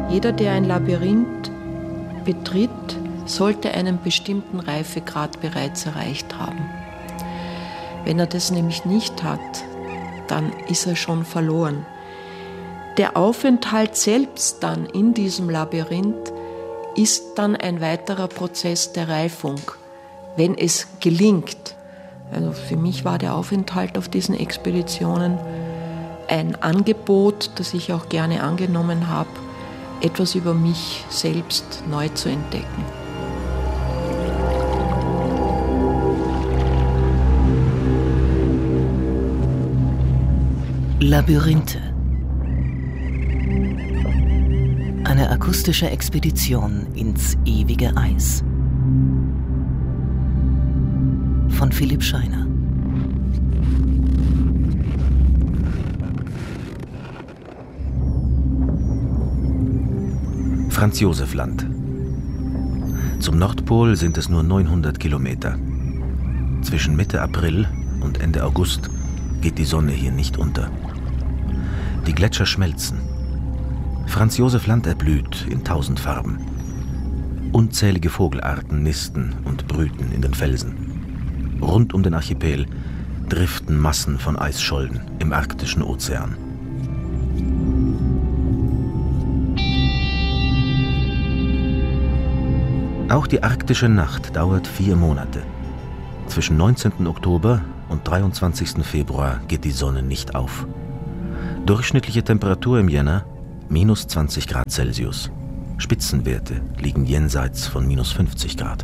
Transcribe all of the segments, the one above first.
Jeder, der ein Labyrinth betritt, sollte einen bestimmten Reifegrad bereits erreicht haben. Wenn er das nämlich nicht hat, dann ist er schon verloren. Der Aufenthalt selbst dann in diesem Labyrinth ist dann ein weiterer Prozess der Reifung, wenn es gelingt. Also für mich war der Aufenthalt auf diesen Expeditionen ein Angebot, das ich auch gerne angenommen habe, etwas über mich selbst neu zu entdecken. Labyrinthe. Eine akustische Expedition ins ewige Eis. Von Philipp Scheiner. Franz-Josef-Land. Zum Nordpol sind es nur 900 Kilometer. Zwischen Mitte April und Ende August geht die Sonne hier nicht unter. Die Gletscher schmelzen. Franz-Josef-Land erblüht in 1000 Farben. Unzählige Vogelarten nisten und brüten in den Felsen. Rund um den Archipel driften Massen von Eisschollen im arktischen Ozean. Auch die arktische Nacht dauert 4 Monate. Zwischen 19. Oktober und 23. Februar geht die Sonne nicht auf. Durchschnittliche Temperatur im Jänner minus 20 Grad Celsius. Spitzenwerte liegen jenseits von minus 50 Grad.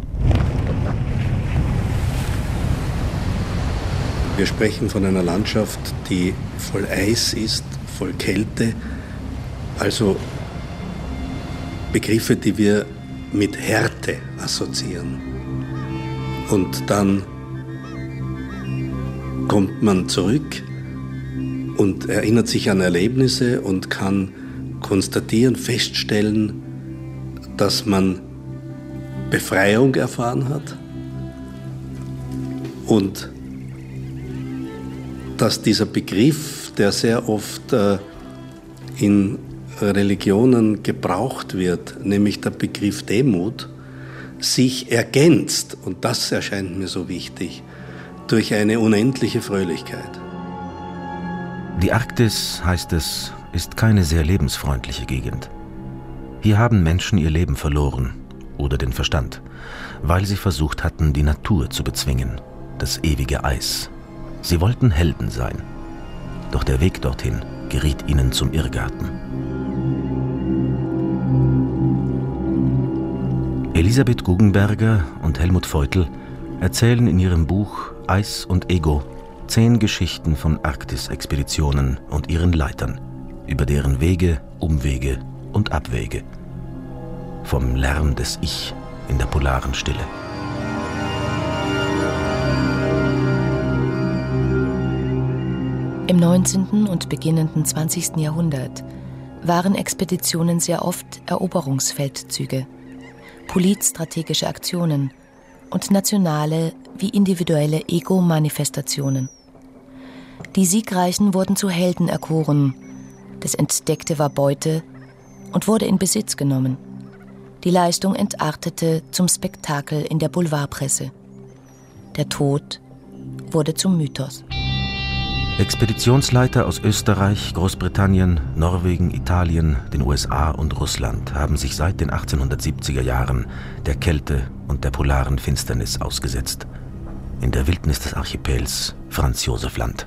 Wir sprechen von einer Landschaft, die voll Eis ist, voll Kälte. Also Begriffe, die wir mit Härte assoziieren. Und dann kommt man zurück und erinnert sich an Erlebnisse und kann konstatieren, feststellen, dass man Befreiung erfahren hat und dass dieser Begriff, der sehr oft in Religionen gebraucht wird, nämlich der Begriff Demut, sich ergänzt, und das erscheint mir so wichtig, durch eine unendliche Fröhlichkeit. Die Arktis, heißt es, ist keine sehr lebensfreundliche Gegend. Hier haben Menschen ihr Leben verloren oder den Verstand, weil sie versucht hatten, die Natur zu bezwingen, das ewige Eis. Sie wollten Helden sein, doch der Weg dorthin geriet ihnen zum Irrgarten. Elisabeth Guggenberger und Helmut Feutel erzählen in ihrem Buch Eis und Ego 10 Geschichten von Arktis-Expeditionen und ihren Leitern, über deren Wege, Umwege und Abwege. Vom Lärm des Ich in der polaren Stille. Im 19. und beginnenden 20. Jahrhundert waren Expeditionen sehr oft Eroberungsfeldzüge, politstrategische Aktionen und nationale wie individuelle Ego-Manifestationen. Die Siegreichen wurden zu Helden erkoren, das Entdeckte war Beute und wurde in Besitz genommen. Die Leistung entartete zum Spektakel in der Boulevardpresse. Der Tod wurde zum Mythos. Expeditionsleiter aus Österreich, Großbritannien, Norwegen, Italien, den USA und Russland haben sich seit den 1870er Jahren der Kälte und der polaren Finsternis ausgesetzt. In der Wildnis des Archipels Franz-Josef-Land.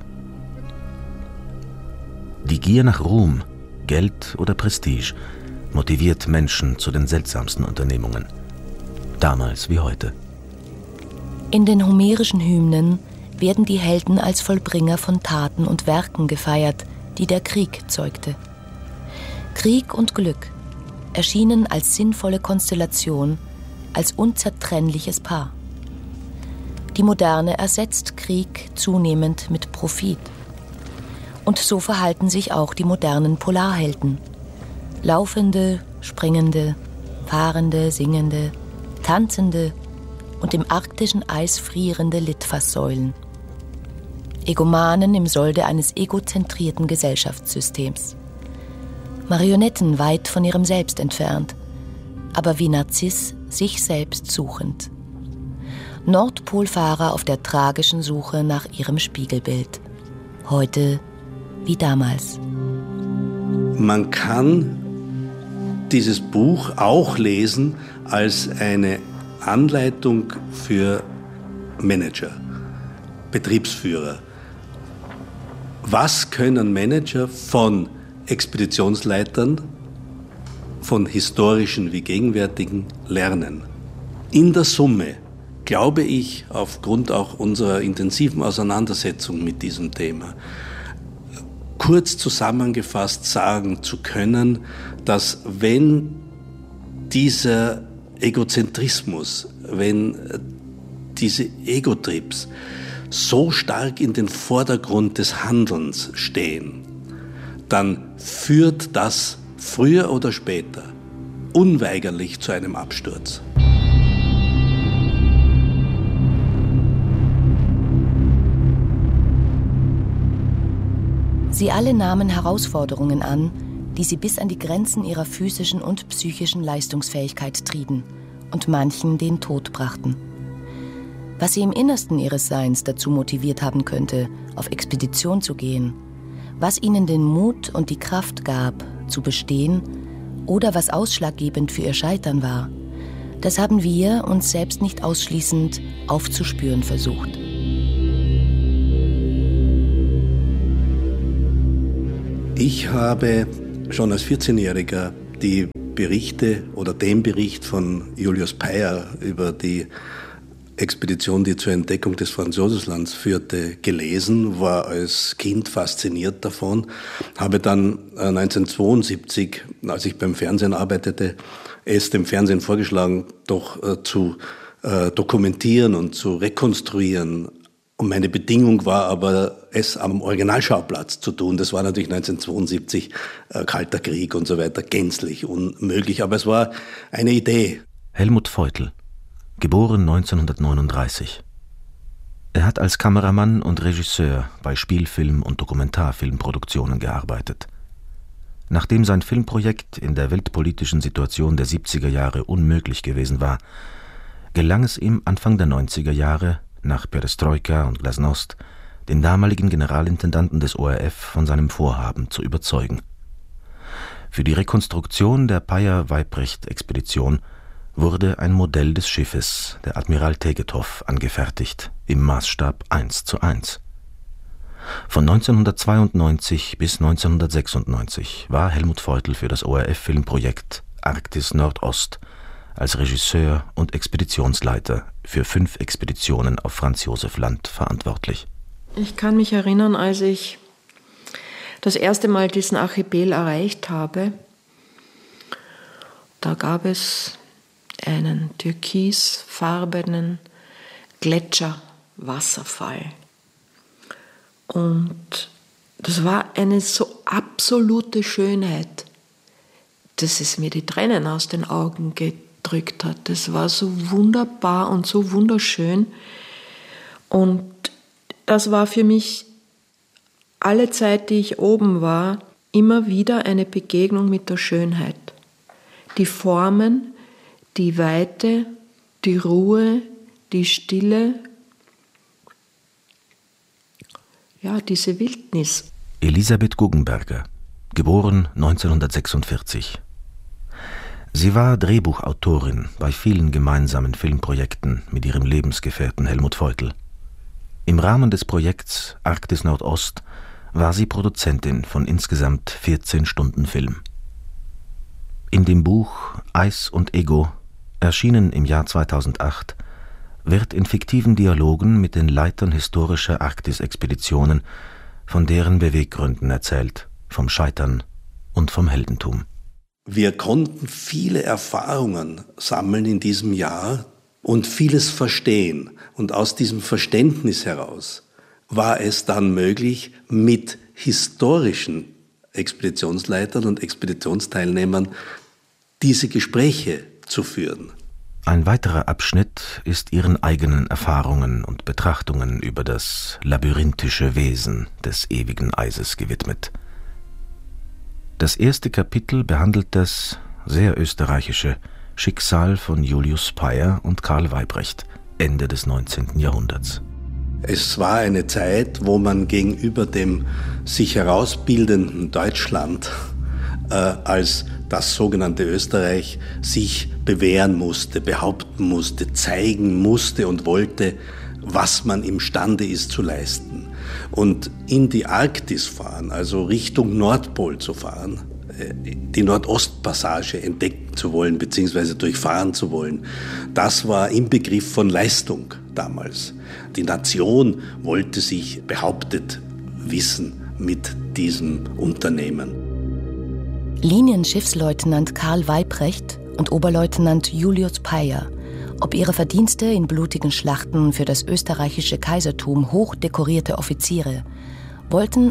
Die Gier nach Ruhm, Geld oder Prestige motiviert Menschen zu den seltsamsten Unternehmungen. Damals wie heute. In den homerischen Hymnen werden die Helden als Vollbringer von Taten und Werken gefeiert, die der Krieg zeugte. Krieg und Glück erschienen als sinnvolle Konstellation, als unzertrennliches Paar. Die Moderne ersetzt Krieg zunehmend mit Profit. Und so verhalten sich auch die modernen Polarhelden. Laufende, springende, fahrende, singende, tanzende und im arktischen Eis frierende Litfaßsäulen. Egomanen im Solde eines egozentrierten Gesellschaftssystems. Marionetten weit von ihrem Selbst entfernt, aber wie Narziss sich selbst suchend. Nordpolfahrer auf der tragischen Suche nach ihrem Spiegelbild. Heute wie damals. Man kann dieses Buch auch lesen als eine Anleitung für Manager, Betriebsführer. Was können Manager von Expeditionsleitern, von historischen wie gegenwärtigen, lernen? In der Summe glaube ich, aufgrund auch unserer intensiven Auseinandersetzung mit diesem Thema, kurz zusammengefasst sagen zu können, dass wenn dieser Egozentrismus, wenn diese Ego-Trips so stark in den Vordergrund des Handelns stehen, dann führt das früher oder später unweigerlich zu einem Absturz. Sie alle nahmen Herausforderungen an, die sie bis an die Grenzen ihrer physischen und psychischen Leistungsfähigkeit trieben und manchen den Tod brachten. Was sie im Innersten ihres Seins dazu motiviert haben könnte, auf Expedition zu gehen, was ihnen den Mut und die Kraft gab, zu bestehen oder was ausschlaggebend für ihr Scheitern war, das haben wir uns selbst nicht ausschließend aufzuspüren versucht. Ich habe schon als 14-Jähriger die Berichte oder den Bericht von Julius Payer über die Expedition, die zur Entdeckung des Franz-Josefs-Lands führte, gelesen, war als Kind fasziniert davon, habe dann 1972, als ich beim Fernsehen arbeitete, es dem Fernsehen vorgeschlagen, doch zu dokumentieren und zu rekonstruieren. Und meine Bedingung war aber, es am Originalschauplatz zu tun. Das war natürlich 1972, Kalter Krieg und so weiter, gänzlich unmöglich. Aber es war eine Idee. Helmut Feutel, geboren 1939. Er hat als Kameramann und Regisseur bei Spielfilm- und Dokumentarfilmproduktionen gearbeitet. Nachdem sein Filmprojekt in der weltpolitischen Situation der 70er Jahre unmöglich gewesen war, gelang es ihm Anfang der 90er Jahre, nach Perestroika und Glasnost, den damaligen Generalintendanten des ORF von seinem Vorhaben zu überzeugen. Für die Rekonstruktion der Payer-Weibrecht-Expedition wurde ein Modell des Schiffes, der Admiral Tegetthoff, angefertigt, im Maßstab 1:1. Von 1992 bis 1996 war Helmut Feutel für das ORF-Filmprojekt Arktis Nordost als Regisseur und Expeditionsleiter für 5 Expeditionen auf Franz-Josef-Land verantwortlich. Ich kann mich erinnern, als ich das erste Mal diesen Archipel erreicht habe, da gab es einen türkisfarbenen Gletscherwasserfall. Und das war eine so absolute Schönheit, dass es mir die Tränen aus den Augen gedrückt hat. Das war so wunderbar und so wunderschön. Und das war für mich alle Zeit, die ich oben war, immer wieder eine Begegnung mit der Schönheit. Die Formen, die Weite, die Ruhe, die Stille, ja, diese Wildnis. Elisabeth Guggenberger, geboren 1946. Sie war Drehbuchautorin bei vielen gemeinsamen Filmprojekten mit ihrem Lebensgefährten Helmut Feutel. Im Rahmen des Projekts Arktis Nordost war sie Produzentin von insgesamt 14 Stunden Film. In dem Buch Eis und Ego, erschienen im Jahr 2008, wird in fiktiven Dialogen mit den Leitern historischer Arktis-Expeditionen von deren Beweggründen erzählt, vom Scheitern und vom Heldentum. Wir konnten viele Erfahrungen sammeln in diesem Jahr und vieles verstehen. Und aus diesem Verständnis heraus war es dann möglich, mit historischen Expeditionsleitern und Expeditionsteilnehmern diese Gespräche zu führen. Ein weiterer Abschnitt ist ihren eigenen Erfahrungen und Betrachtungen über das labyrinthische Wesen des ewigen Eises gewidmet. Das erste Kapitel behandelt das sehr österreichische Schicksal von Julius Payer und Karl Weibrecht, Ende des 19. Jahrhunderts. Es war eine Zeit, wo man gegenüber dem sich herausbildenden Deutschland als das sogenannte Österreich sich bewähren musste, behaupten musste, zeigen musste und wollte, was man imstande ist zu leisten. Und in die Arktis fahren, also Richtung Nordpol zu fahren, die Nordostpassage entdecken zu wollen, beziehungsweise durchfahren zu wollen, das war Inbegriff von Leistung damals. Die Nation wollte sich behauptet wissen mit diesem Unternehmen. Linienschiffsleutnant Karl Weibrecht und Oberleutnant Julius Payer, ob ihre Verdienste in blutigen Schlachten für das österreichische Kaisertum hoch dekorierte Offiziere, wollten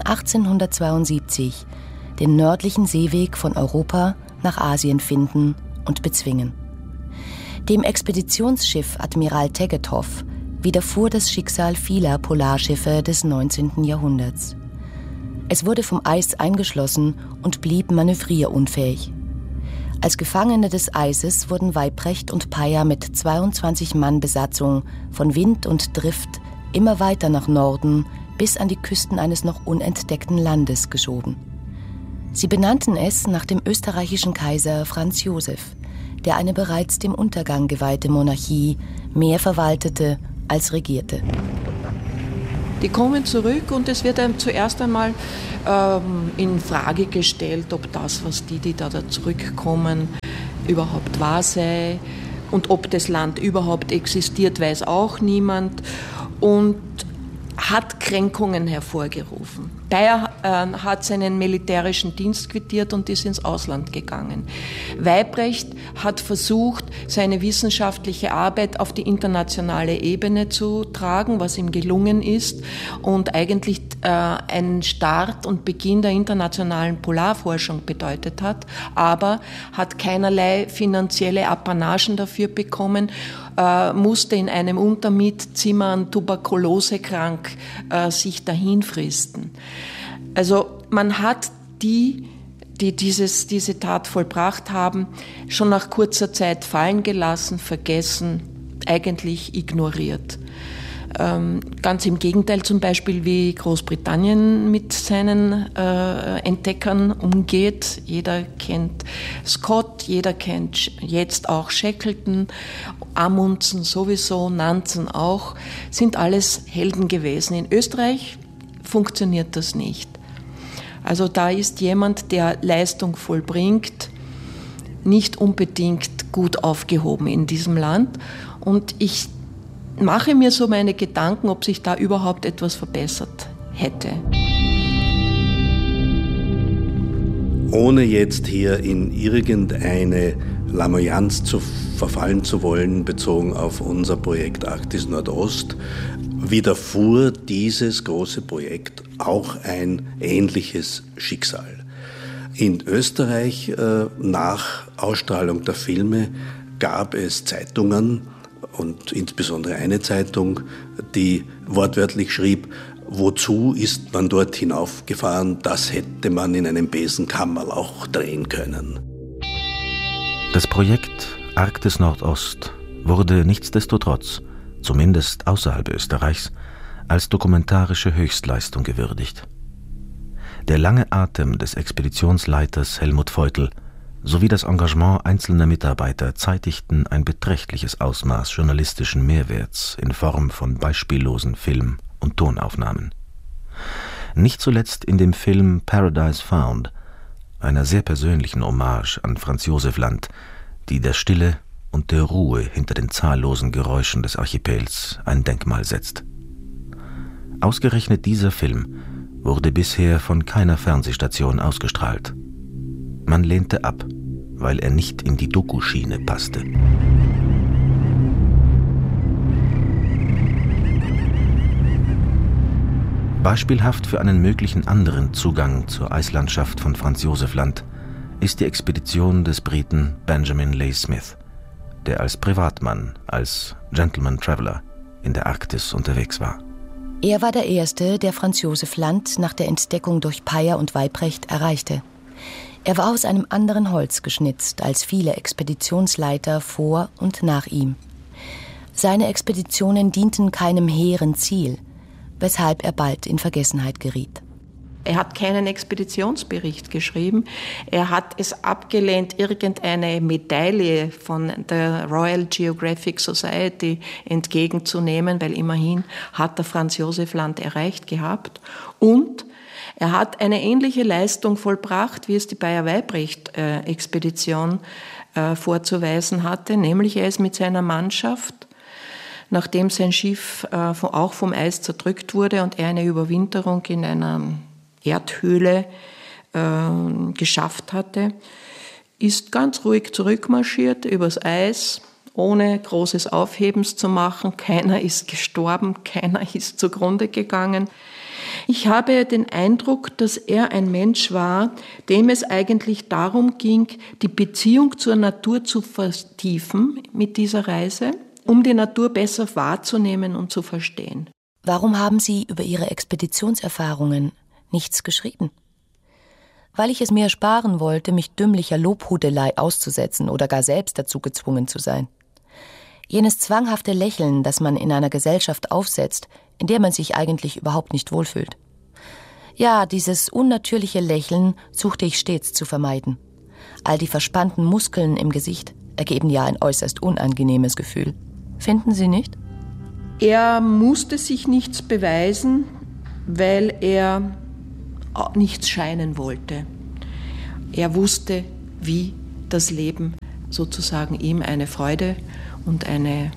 1872 den nördlichen Seeweg von Europa nach Asien finden und bezwingen. Dem Expeditionsschiff Admiral Tegetthoff widerfuhr das Schicksal vieler Polarschiffe des 19. Jahrhunderts. Es wurde vom Eis eingeschlossen und blieb manövrierunfähig. Als Gefangene des Eises wurden Weibrecht und Payer mit 22 Mann Besatzung von Wind und Drift immer weiter nach Norden bis an die Küsten eines noch unentdeckten Landes geschoben. Sie benannten es nach dem österreichischen Kaiser Franz Josef, der eine bereits dem Untergang geweihte Monarchie mehr verwaltete als regierte. Die kommen zurück und es wird einem zuerst einmal in Frage gestellt, ob das, was die da zurückkommen, überhaupt wahr sei und ob das Land überhaupt existiert, weiß auch niemand und hat Kränkungen hervorgerufen. Payer hat seinen militärischen Dienst quittiert und ist ins Ausland gegangen. Weibrecht hat versucht, seine wissenschaftliche Arbeit auf die internationale Ebene zu tragen, was ihm gelungen ist und eigentlich einen Start und Beginn der internationalen Polarforschung bedeutet hat, aber hat keinerlei finanzielle Apanagen dafür bekommen, musste in einem Untermietzimmer an Tuberkulose krank sich dahinfristen. Also man hat die diese Tat vollbracht haben, schon nach kurzer Zeit fallen gelassen, vergessen, eigentlich ignoriert. Ganz im Gegenteil zum Beispiel, wie Großbritannien mit seinen Entdeckern umgeht. Jeder kennt Scott, jeder kennt jetzt auch Shackleton, Amundsen sowieso, Nansen auch, sind alles Helden gewesen. In Österreich funktioniert das nicht. Also da ist jemand, der Leistung vollbringt, nicht unbedingt gut aufgehoben in diesem Land. Und ich mache mir so meine Gedanken, ob sich da überhaupt etwas verbessert hätte. Ohne jetzt hier in irgendeine Lamoyanz verfallen zu wollen, bezogen auf unser Projekt Arktis Nordost, widerfuhr dieses große Projekt auch ein ähnliches Schicksal. In Österreich, nach Ausstrahlung der Filme, gab es Zeitungen, und insbesondere eine Zeitung, die wortwörtlich schrieb, wozu ist man dort hinaufgefahren, das hätte man in einem Besenkammerl auch drehen können. Das Projekt Arktis Nordost wurde nichtsdestotrotz, zumindest außerhalb Österreichs, als dokumentarische Höchstleistung gewürdigt. Der lange Atem des Expeditionsleiters Helmut Feutl sowie das Engagement einzelner Mitarbeiter zeitigten ein beträchtliches Ausmaß journalistischen Mehrwerts in Form von beispiellosen Film- und Tonaufnahmen. Nicht zuletzt in dem Film Paradise Found, einer sehr persönlichen Hommage an Franz Josef Land, die der Stille und der Ruhe hinter den zahllosen Geräuschen des Archipels ein Denkmal setzt. Ausgerechnet dieser Film wurde bisher von keiner Fernsehstation ausgestrahlt. Man lehnte ab, weil er nicht in die Doku-Schiene passte. Beispielhaft für einen möglichen anderen Zugang zur Eislandschaft von Franz Josef Land ist die Expedition des Briten Benjamin Leigh Smith, der als Privatmann, als Gentleman Traveler in der Arktis unterwegs war. Er war der Erste, der Franz Josef Land nach der Entdeckung durch Payer und Weibrecht erreichte. Er war aus einem anderen Holz geschnitzt als viele Expeditionsleiter vor und nach ihm. Seine Expeditionen dienten keinem hehren Ziel, weshalb er bald in Vergessenheit geriet. Er hat keinen Expeditionsbericht geschrieben. Er hat es abgelehnt, irgendeine Medaille von der Royal Geographic Society entgegenzunehmen, weil immerhin hat er Franz Josef Land erreicht gehabt. Und er hat eine ähnliche Leistung vollbracht, wie es die Bayer-Weibrecht-Expedition vorzuweisen hatte, nämlich er ist mit seiner Mannschaft, nachdem sein Schiff auch vom Eis zerdrückt wurde und er eine Überwinterung in einer Erdhöhle geschafft hatte, ist ganz ruhig zurückmarschiert übers Eis, ohne großes Aufhebens zu machen. Keiner ist gestorben, keiner ist zugrunde gegangen. Ich habe den Eindruck, dass er ein Mensch war, dem es eigentlich darum ging, die Beziehung zur Natur zu vertiefen mit dieser Reise, um die Natur besser wahrzunehmen und zu verstehen. Warum haben Sie über Ihre Expeditionserfahrungen nichts geschrieben? Weil ich es mir ersparen wollte, mich dümmlicher Lobhudelei auszusetzen oder gar selbst dazu gezwungen zu sein. Jenes zwanghafte Lächeln, das man in einer Gesellschaft aufsetzt, in der man sich eigentlich überhaupt nicht wohlfühlt. Ja, dieses unnatürliche Lächeln suchte ich stets zu vermeiden. All die verspannten Muskeln im Gesicht ergeben ja ein äußerst unangenehmes Gefühl. Finden Sie nicht? Er musste sich nichts beweisen, weil er nichts scheinen wollte. Er wusste, wie das Leben sozusagen ihm eine Freude und eine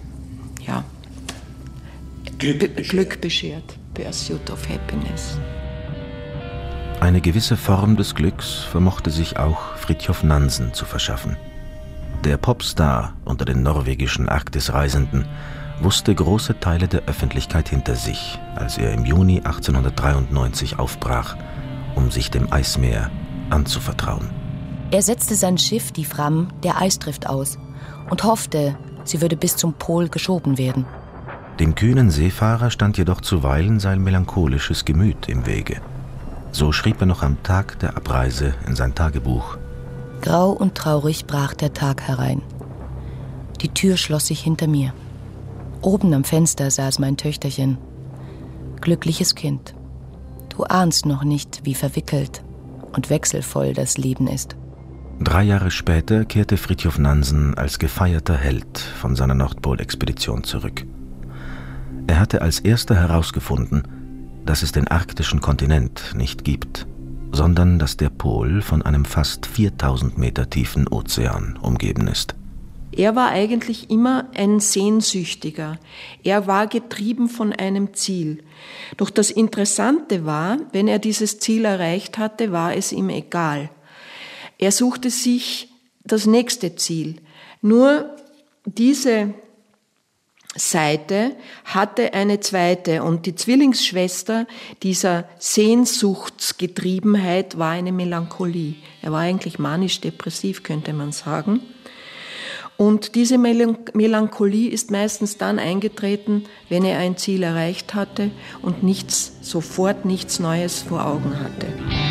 Glück beschert. Pursuit of Happiness. Eine gewisse Form des Glücks vermochte sich auch Fridtjof Nansen zu verschaffen. Der Popstar unter den norwegischen Arktisreisenden wusste große Teile der Öffentlichkeit hinter sich, als er im Juni 1893 aufbrach, um sich dem Eismeer anzuvertrauen. Er setzte sein Schiff, die Fram, der Eisdrift aus und hoffte, sie würde bis zum Pol geschoben werden. Dem kühnen Seefahrer stand jedoch zuweilen sein melancholisches Gemüt im Wege. So schrieb er noch am Tag der Abreise in sein Tagebuch: Grau und traurig brach der Tag herein. Die Tür schloss sich hinter mir. Oben am Fenster saß mein Töchterchen. Glückliches Kind, du ahnst noch nicht, wie verwickelt und wechselvoll das Leben ist. 3 Jahre später kehrte Fridtjof Nansen als gefeierter Held von seiner Nordpolexpedition zurück. Er hatte als erster herausgefunden, dass es den arktischen Kontinent nicht gibt, sondern dass der Pol von einem fast 4000 Meter tiefen Ozean umgeben ist. Er war eigentlich immer ein Sehnsüchtiger. Er war getrieben von einem Ziel. Doch das Interessante war, wenn er dieses Ziel erreicht hatte, war es ihm egal. Er suchte sich das nächste Ziel. Nur diese Seite hatte eine zweite und die Zwillingsschwester dieser Sehnsuchtsgetriebenheit war eine Melancholie. Er war eigentlich manisch-depressiv, könnte man sagen. Und diese Melancholie ist meistens dann eingetreten, wenn er ein Ziel erreicht hatte und sofort nichts Neues vor Augen hatte.